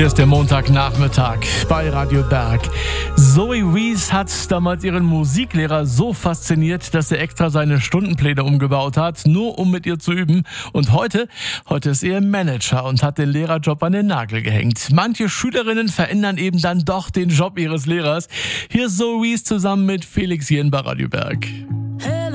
Hier ist der Montagnachmittag bei Radio Berg. Zoe Wees hat damals ihren Musiklehrer so fasziniert, dass er extra seine Stundenpläne umgebaut hat, nur um mit ihr zu üben. Und heute ist er Manager und hat den Lehrerjob an den Nagel gehängt. Manche Schülerinnen verändern eben dann doch den Job ihres Lehrers. Hier ist Zoe Wees zusammen mit Felix Jen bei Radio Berg.